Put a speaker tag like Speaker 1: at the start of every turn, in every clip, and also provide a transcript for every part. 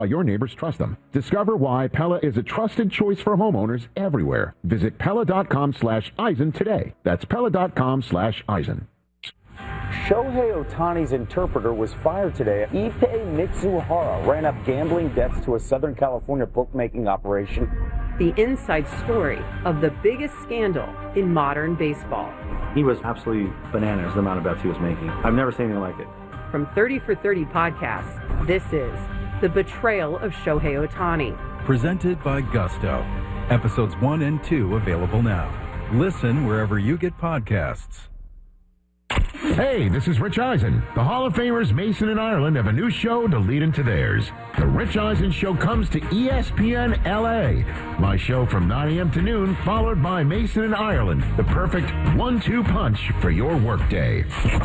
Speaker 1: Your neighbors trust them. Discover why Pella is a trusted choice for homeowners everywhere. Visit Pella.com/Eisen today. That's Pella.com/Eisen.
Speaker 2: Shohei Ohtani's interpreter was fired today. Ippei Mitsuhara ran up gambling debts to a Southern California bookmaking operation.
Speaker 3: The inside story of the biggest scandal in modern baseball.
Speaker 4: He was absolutely bananas, the amount of bets he was making. I've never seen anything like it.
Speaker 3: From 30 for 30 podcasts, this is The Betrayal of Shohei Ohtani.
Speaker 5: Presented by Gusto. Episodes 1 and 2 available now. Listen wherever you get podcasts.
Speaker 1: Hey, this is Rich Eisen. The Hall of Famers Mason and Ireland have a new show to lead into theirs. The Rich Eisen Show comes to ESPN LA. My show from 9 a.m. to noon, followed by Mason and Ireland. The perfect 1-2 punch for your workday.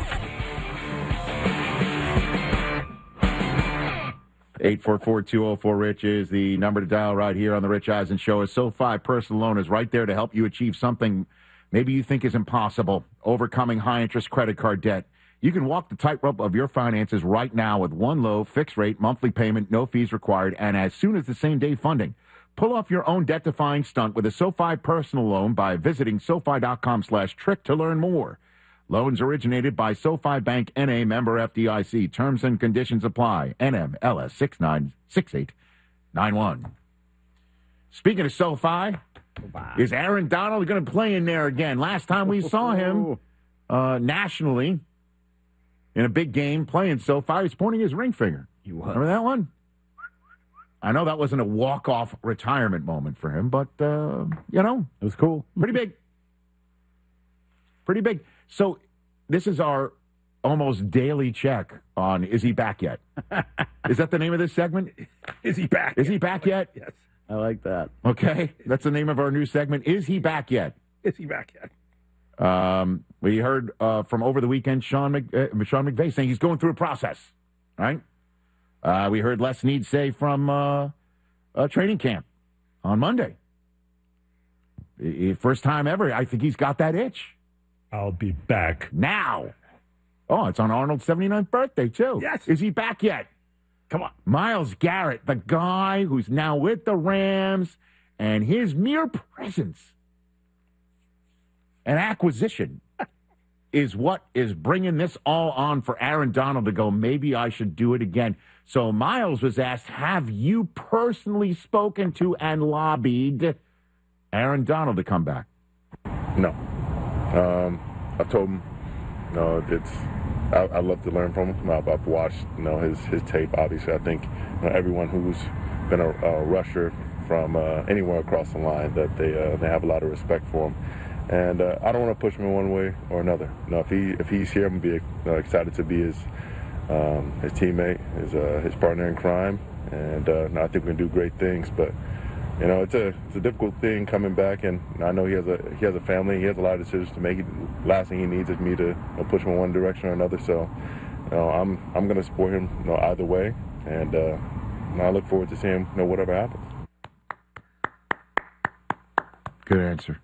Speaker 6: 844-204-RICH is the number to dial right here on the Rich Eisen Show. A SoFi personal loan is right there to help you achieve something maybe you think is impossible, overcoming high-interest credit card debt. You can walk the tightrope of your finances right now with one low, fixed-rate, monthly payment, no fees required, and as soon as the same-day funding. Pull off your own debt-defying stunt with a SoFi personal loan by visiting SoFi.com/trick to learn more. Loans originated by SoFi Bank N.A. member FDIC. Terms and conditions apply. NMLS 696891. Speaking of SoFi, is Aaron Donald going to play in there again? Last time we saw him nationally in a big game playing SoFi, he was pointing his ring finger.
Speaker 4: He was.
Speaker 6: Remember that one? I know that wasn't a walk-off retirement moment for him, but, it
Speaker 4: was cool.
Speaker 6: Pretty big. Pretty big. So this is our almost daily check on is he back yet? Is that the name of this segment?
Speaker 4: Is he back?
Speaker 6: Is he back yet?
Speaker 4: Yes. I like that.
Speaker 6: Okay. That's the name of our new segment. Is he back yet?
Speaker 4: Is he back yet?
Speaker 6: We heard from over the weekend Sean McVay saying he's going through a process, right? We heard Les Snead say from training camp on Monday. First time ever, I think he's got that itch.
Speaker 7: I'll be back.
Speaker 6: Now. Oh, it's on Arnold's 79th birthday, too.
Speaker 7: Yes.
Speaker 6: Is he back yet?
Speaker 7: Come on.
Speaker 6: Myles Garrett, the guy who's now with the Rams, and his mere presence and acquisition is what is bringing this all on for Aaron Donald to go, maybe I should do it again. So Myles was asked, have you personally spoken to and lobbied Aaron Donald to come back?
Speaker 8: No. I've told him, I love to learn from him. I've watched, his tape. Obviously, I think everyone who's been a rusher from anywhere across the line that they have a lot of respect for him. And I don't want to push him in one way or another. If he's here, I'm gonna be excited to be his teammate, his partner in crime, and I think we can do great things. But it's a difficult thing coming back, and I know he has a family. He has a lot of decisions to make. Last thing he needs is me to push him in one direction or another. So, I'm going to support him either way, and I look forward to seeing whatever happens.
Speaker 6: Good answer.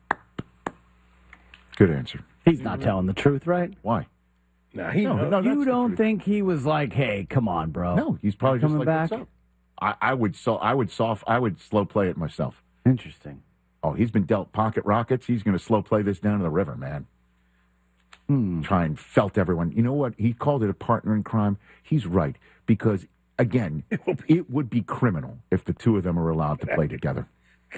Speaker 6: Good answer.
Speaker 9: He's not telling the truth, right?
Speaker 6: Why?
Speaker 7: No,
Speaker 9: you don't think he was like, "Hey, come on, bro"?
Speaker 6: No, he's probably just
Speaker 9: coming
Speaker 6: like,
Speaker 9: back.
Speaker 6: what's up? I would slow play it myself.
Speaker 9: Interesting.
Speaker 6: Oh, he's been dealt pocket rockets. He's going to slow play this down to the river, man. Try and felt everyone. You know what? He called it a partner in crime. He's right. Because, again, it would be criminal if the two of them are allowed to play together.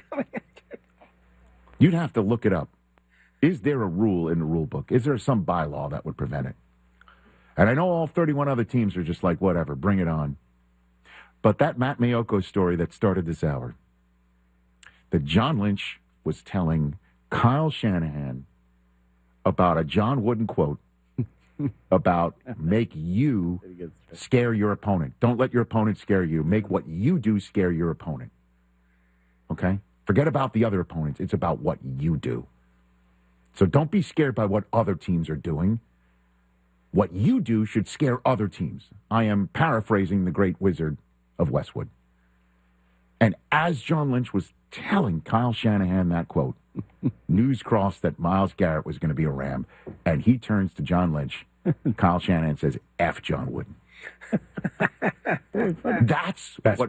Speaker 6: You'd have to look it up. Is there a rule in the rule book? Is there some bylaw that would prevent it? And I know all 31 other teams are just like, whatever, bring it on. But that Matt Mayoko story that started this hour, that John Lynch was telling Kyle Shanahan about a John Wooden quote about make you scare your opponent. Don't let your opponent scare you. Make what you do scare your opponent. Okay? Forget about the other opponents. It's about what you do. So don't be scared by what other teams are doing. What you do should scare other teams. I am paraphrasing the great wizard of Westwood. And as John Lynch was telling Kyle Shanahan that quote, news crossed that Myles Garrett was going to be a Ram, and he turns to John Lynch. Kyle Shanahan says, F John Wooden. That's what